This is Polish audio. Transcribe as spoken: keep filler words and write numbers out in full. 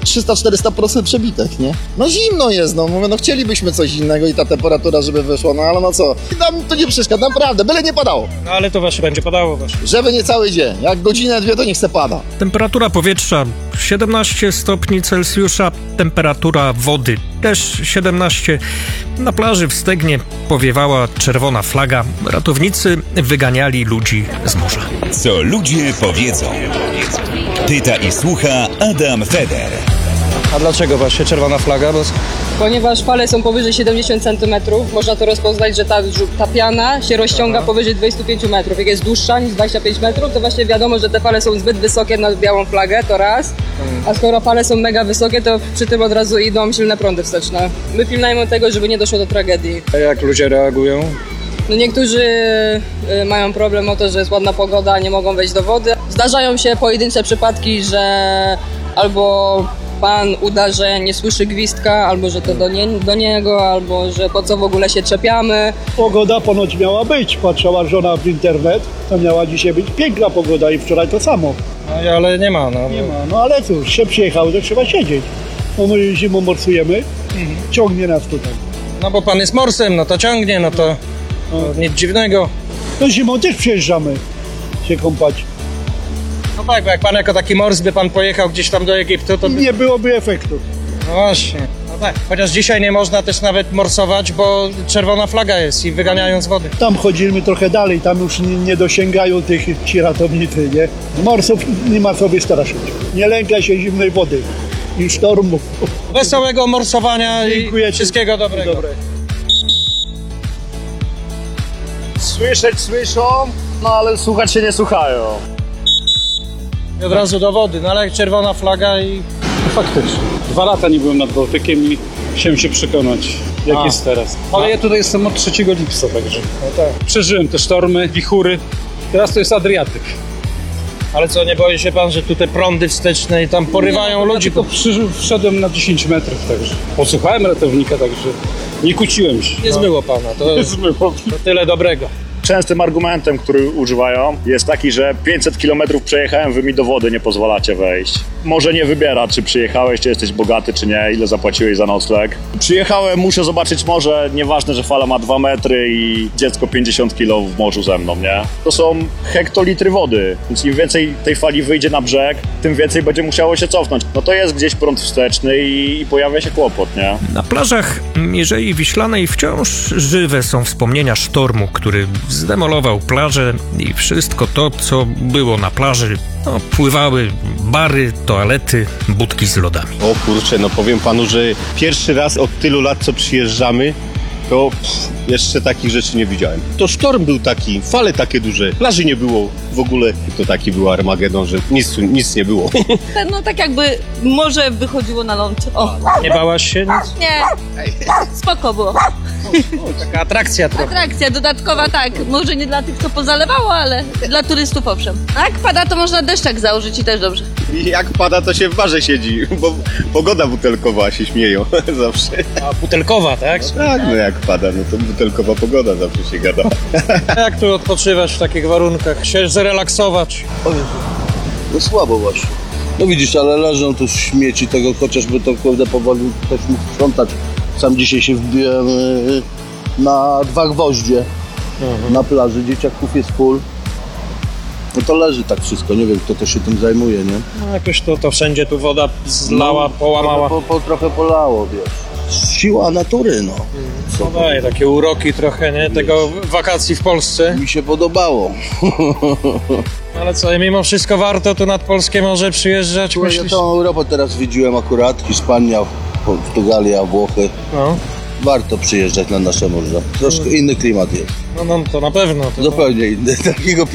trzysta czterysta procent przebitek, nie? No zimno jest, no mówię, no chcielibyśmy coś innego i ta temperatura, żeby wyszła, no ale no co? I nam to nie przeszkadza, naprawdę, byle nie padało. No ale to właśnie będzie padało właśnie. Żeby nie cały dzień, jak godzinę, dwie, to niech se pada. Temperatura powietrza siedemnaście stopni Celsjusza, temperatura wody też siedemnaście. Na plaży w Stegnie powiewała czerwona flaga. Ratownicy wyganiali ludzi z morza. Co ludzie powiedzą. Pyta i słucha Adam Feder. A dlaczego właśnie czerwona flaga? Bo... Ponieważ fale są powyżej siedemdziesiąt centymetrów, można to rozpoznać, że ta, ta piana się rozciąga Aha. powyżej dwudziestu pięciu metrów. Jak jest dłuższa niż dwadzieścia pięć metrów, to właśnie wiadomo, że te fale są zbyt wysokie na białą flagę, to raz. A skoro fale są mega wysokie, to przy tym od razu idą silne prądy wsteczne. My pilnujemy tego, żeby nie doszło do tragedii. A jak ludzie reagują? No niektórzy y, mają problem o to, że jest ładna pogoda, nie mogą wejść do wody. Zdarzają się pojedyncze przypadki, że albo pan uda, że nie słyszy gwizdka, albo że to do, nie, do niego, albo że po co w ogóle się czepiamy. Pogoda ponoć miała być, patrzała żona w internet, to miała dzisiaj być piękna pogoda i wczoraj to samo. No ale nie ma, no. Nie ma, no ale cóż, się przyjechał, to trzeba siedzieć. No my zimą morsujemy, mhm. ciągnie nas tutaj. No bo pan jest morsem, no to ciągnie, no to, to nic dziwnego. No zimą też przyjeżdżamy się kąpać. No tak, bo jak pan jako taki mors by pan pojechał gdzieś tam do Egiptu, to by... nie byłoby efektu. No właśnie, no tak. Chociaż dzisiaj nie można też nawet morsować, bo czerwona flaga jest i wyganiają z wody. Tam chodzimy trochę dalej, tam już nie, nie dosięgają tych ci ratownicy, nie? Morsów nie ma sobie straszyć. Nie lękaj się zimnej wody i sztormu. Wesołego morsowania Dziękuję i wszystkiego dobrego. Dobre. Słyszeć słyszą, no ale słuchać się nie słuchają. I od razu do wody, no ale czerwona flaga i... Faktycznie. Dwa lata nie byłem nad Bałtykiem i chciałem się przekonać, jak A. jest teraz. Ale ja tutaj jestem od trzeciego lipca, także No tak. przeżyłem te sztormy, wichury. Teraz to jest Adriatyk. Ale co, nie boi się pan, że tu te prądy wsteczne i tam porywają Nie, ludzi? Ja tylko przy, wszedłem na dziesięć metrów, także posłuchałem ratownika, także nie kłóciłem się. Nie zmyło pana, to, Nie zmyło. to tyle dobrego. Częstym argumentem, który używają, jest taki, że pięćset kilometrów przejechałem, wy mi do wody nie pozwalacie wejść. Może nie wybiera, czy przyjechałeś, czy jesteś bogaty, czy nie, ile zapłaciłeś za nocleg. Przyjechałem, muszę zobaczyć morze, nieważne, że fala ma dwa metry i dziecko pięćdziesiąt kilo w morzu ze mną, nie? To są hektolitry wody, więc im więcej tej fali wyjdzie na brzeg, tym więcej będzie musiało się cofnąć. No to jest gdzieś prąd wsteczny i, i pojawia się kłopot, nie? Na plażach Mierzei Wiślanej wciąż żywe są wspomnienia sztormu, który zdemolował plażę i wszystko to, co było na plaży. No, pływały bary, toalety, budki z lodami. O kurczę, no powiem panu, że pierwszy raz od tylu lat, co przyjeżdżamy, to pff, jeszcze takich rzeczy nie widziałem. To sztorm był taki, fale takie duże, plaży nie było w ogóle. To taki był Armagedon, że nic, nic nie było. No tak jakby morze wychodziło na ląd. O. Nie bałaś się nic? Nie, spoko było. Taka atrakcja trochę. Atrakcja dodatkowa, tak. Może nie dla tych, co pozalewało, ale dla turystów owszem. A jak pada, to można deszczak założyć i też dobrze. I jak pada, to się w barze siedzi, bo pogoda butelkowa, się śmieją zawsze. A butelkowa, tak? Tak, no jak pada, no to butelkowa pogoda zawsze się gada. Jak tu odpoczywać w takich warunkach? Się zrelaksować? O Jezu, no słabo właśnie. No widzisz, ale leżą tu śmieci tego, chociażby to kurde powoli ktoś mógł sprzątać. Sam dzisiaj się wbiłem yy, na dwa gwoździe mhm. na plaży, dzieciaków jest full. No to leży tak wszystko, nie wiem kto to się tym zajmuje, nie? No jakoś to, to wszędzie tu woda zlała, no, połamała. Po, po, trochę polało, wiesz. Siła natury, no. Co no daje, takie uroki trochę, nie? Tego wakacji w Polsce. Mi się podobało. Ale co, mimo wszystko warto tu nad polskie morze przyjeżdżać? Słuchaj, ja całą Europę teraz widziałem akurat, Hiszpania, Portugalia, Włochy. No. Warto przyjeżdżać na nasze morze. Troszkę inny klimat jest. No, no to na pewno. To Zupełnie inny. Takiego